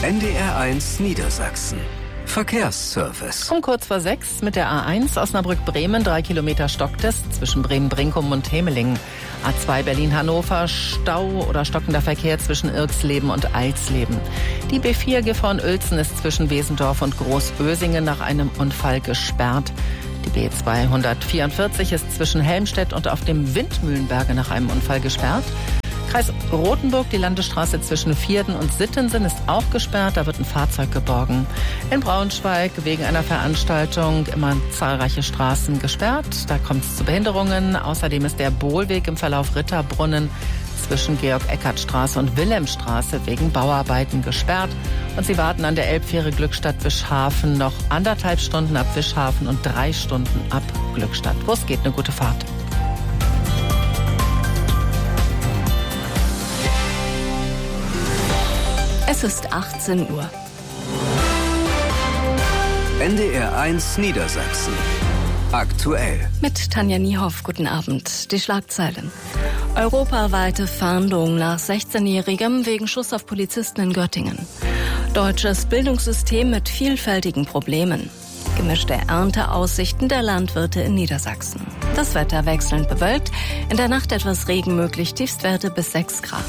NDR1 Niedersachsen. Verkehrsservice. Um kurz vor 6 mit der A1 Osnabrück-Bremen, 3 Kilometer Stocktest zwischen Bremen-Brinkum und Hemeling. A2 Berlin-Hannover, Stau oder stockender Verkehr zwischen Irxleben und Eilsleben. Die B4 Gifhorn-Uelzen ist zwischen Wesendorf und Großbösingen nach einem Unfall gesperrt. Die B244 ist zwischen Helmstedt und auf dem Windmühlenberge nach einem Unfall gesperrt. Kreis Rothenburg, die Landesstraße zwischen Vierden und Sittensen ist auch gesperrt, da wird ein Fahrzeug geborgen. In Braunschweig wegen einer Veranstaltung immer zahlreiche Straßen gesperrt, da kommt es zu Behinderungen. Außerdem ist der Bohlweg im Verlauf Ritterbrunnen zwischen Georg-Eckert-Straße und Wilhelmstraße wegen Bauarbeiten gesperrt. Und Sie warten an der Elbfähre Glückstadt-Wischhafen noch 1,5 Stunden ab Wischhafen und 3 Stunden ab Glückstadt. Wo es geht, eine gute Fahrt. Es ist 18 Uhr. NDR1 Niedersachsen. Aktuell. Mit Tanja Niehoff, guten Abend. Die Schlagzeilen. Europaweite Fahndung nach 16-Jährigem wegen Schuss auf Polizisten in Göttingen. Deutsches Bildungssystem mit vielfältigen Problemen. Gemischte Ernteaussichten der Landwirte in Niedersachsen. Das Wetter wechselnd bewölkt. In der Nacht etwas Regen möglich, Tiefstwerte bis 6 Grad.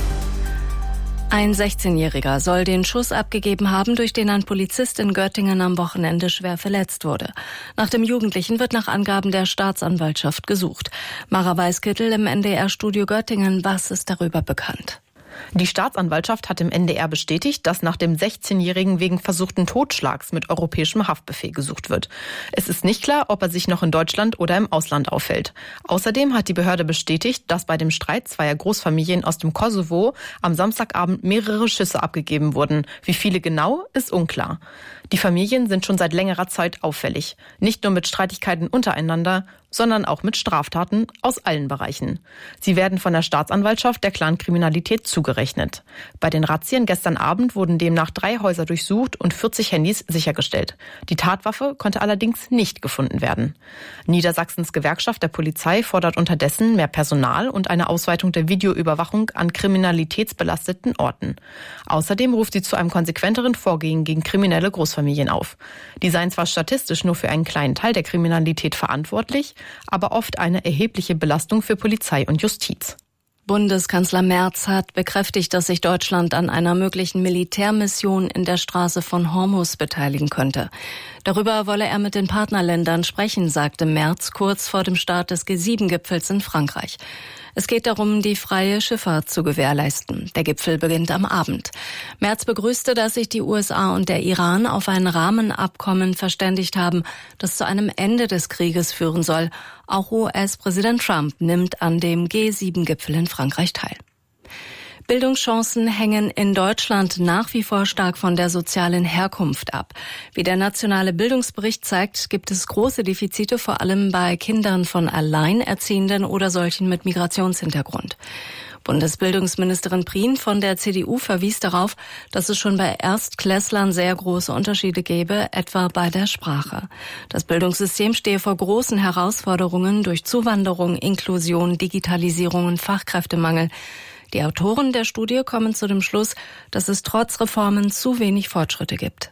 Ein 16-Jähriger soll den Schuss abgegeben haben, durch den ein Polizist in Göttingen am Wochenende schwer verletzt wurde. Nach dem Jugendlichen wird nach Angaben der Staatsanwaltschaft gesucht. Mara Weiskittel im NDR-Studio Göttingen, was ist darüber bekannt? Die Staatsanwaltschaft hat im NDR bestätigt, dass nach dem 16-Jährigen wegen versuchten Totschlags mit europäischem Haftbefehl gesucht wird. Es ist nicht klar, ob er sich noch in Deutschland oder im Ausland aufhält. Außerdem hat die Behörde bestätigt, dass bei dem Streit zweier Großfamilien aus dem Kosovo am Samstagabend mehrere Schüsse abgegeben wurden. Wie viele genau, ist unklar. Die Familien sind schon seit längerer Zeit auffällig. Nicht nur mit Streitigkeiten untereinander, sondern auch mit Straftaten aus allen Bereichen. Sie werden von der Staatsanwaltschaft der Clankriminalität zugerechnet. Bei den Razzien gestern Abend wurden demnach 3 Häuser durchsucht und 40 Handys sichergestellt. Die Tatwaffe konnte allerdings nicht gefunden werden. Niedersachsens Gewerkschaft der Polizei fordert unterdessen mehr Personal und eine Ausweitung der Videoüberwachung an kriminalitätsbelasteten Orten. Außerdem ruft sie zu einem konsequenteren Vorgehen gegen kriminelle Großfamilien auf. Die seien zwar statistisch nur für einen kleinen Teil der Kriminalität verantwortlich, aber oft eine erhebliche Belastung für Polizei und Justiz. Bundeskanzler Merz hat bekräftigt, dass sich Deutschland an einer möglichen Militärmission in der Straße von Hormuz beteiligen könnte. Darüber wolle er mit den Partnerländern sprechen, sagte Merz kurz vor dem Start des G7-Gipfels in Frankreich. Es geht darum, die freie Schifffahrt zu gewährleisten. Der Gipfel beginnt am Abend. Merz begrüßte, dass sich die USA und der Iran auf ein Rahmenabkommen verständigt haben, das zu einem Ende des Krieges führen soll. Auch US-Präsident Trump nimmt an dem G7-Gipfel in Frankreich teil. Bildungschancen hängen in Deutschland nach wie vor stark von der sozialen Herkunft ab. Wie der nationale Bildungsbericht zeigt, gibt es große Defizite, vor allem bei Kindern von Alleinerziehenden oder solchen mit Migrationshintergrund. Bundesbildungsministerin Prien von der CDU verwies darauf, dass es schon bei Erstklässlern sehr große Unterschiede gäbe, etwa bei der Sprache. Das Bildungssystem stehe vor großen Herausforderungen durch Zuwanderung, Inklusion, Digitalisierung und Fachkräftemangel. Die Autoren der Studie kommen zu dem Schluss, dass es trotz Reformen zu wenig Fortschritte gibt.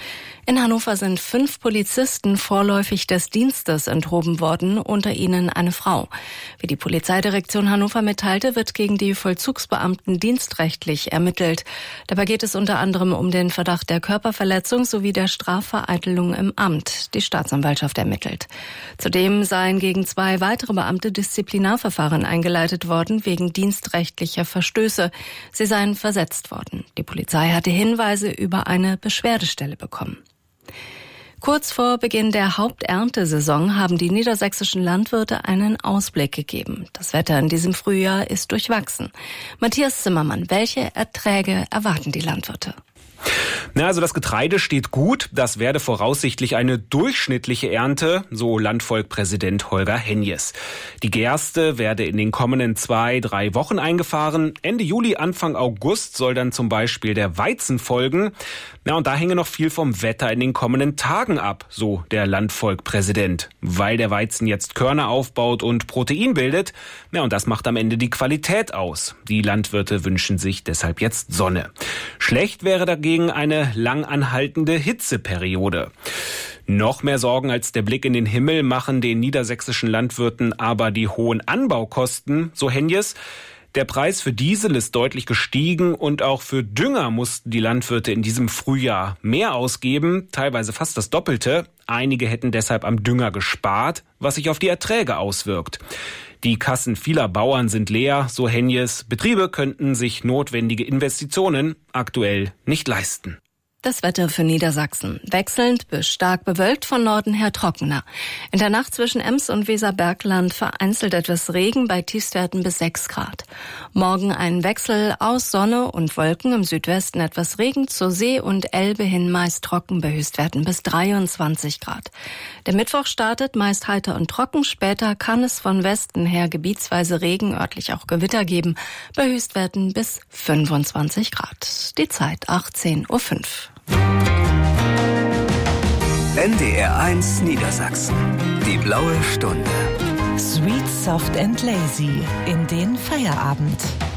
In Hannover sind 5 Polizisten vorläufig des Dienstes enthoben worden, unter ihnen eine Frau. Wie die Polizeidirektion Hannover mitteilte, wird gegen die Vollzugsbeamten dienstrechtlich ermittelt. Dabei geht es unter anderem um den Verdacht der Körperverletzung sowie der Strafvereitelung im Amt. Die Staatsanwaltschaft ermittelt. Zudem seien gegen 2 weitere Beamte Disziplinarverfahren eingeleitet worden wegen dienstrechtlicher Verstöße. Sie seien versetzt worden. Die Polizei hatte Hinweise über eine Beschwerdestelle bekommen. Kurz vor Beginn der Haupterntesaison haben die niedersächsischen Landwirte einen Ausblick gegeben. Das Wetter in diesem Frühjahr ist durchwachsen. Matthias Zimmermann, welche Erträge erwarten die Landwirte? Also das Getreide steht gut. Das werde voraussichtlich eine durchschnittliche Ernte, so Landvolkpräsident Holger Henjes. Die Gerste werde in den kommenden 2-3 Wochen eingefahren. Ende Juli, Anfang August soll dann zum Beispiel der Weizen folgen. Und da hänge noch viel vom Wetter in den kommenden Tagen ab, so der Landvolkpräsident. Weil der Weizen jetzt Körner aufbaut und Protein bildet. Und das macht am Ende die Qualität aus. Die Landwirte wünschen sich deshalb jetzt Sonne. Schlecht wäre dagegen eine lang anhaltende Hitzeperiode. Noch mehr Sorgen als der Blick in den Himmel machen den niedersächsischen Landwirten aber die hohen Anbaukosten, so Henjes. Der Preis für Diesel ist deutlich gestiegen und auch für Dünger mussten die Landwirte in diesem Frühjahr mehr ausgeben, teilweise fast das Doppelte. Einige hätten deshalb am Dünger gespart, was sich auf die Erträge auswirkt. Die Kassen vieler Bauern sind leer, so Henjes. Betriebe könnten sich notwendige Investitionen aktuell nicht leisten. Das Wetter für Niedersachsen. Wechselnd bis stark bewölkt, von Norden her trockener. In der Nacht zwischen Ems und Weserbergland vereinzelt etwas Regen bei Tiefstwerten bis 6 Grad. Morgen ein Wechsel aus Sonne und Wolken, im Südwesten etwas Regen, zur See und Elbe hin meist trocken bei Höchstwerten bis 23 Grad. Der Mittwoch startet meist heiter und trocken, später kann es von Westen her gebietsweise Regen, örtlich auch Gewitter geben, bei Höchstwerten bis 25 Grad. Die Zeit 18:05 Uhr. NDR 1 Niedersachsen. Die blaue Stunde. Sweet, soft and lazy in den Feierabend.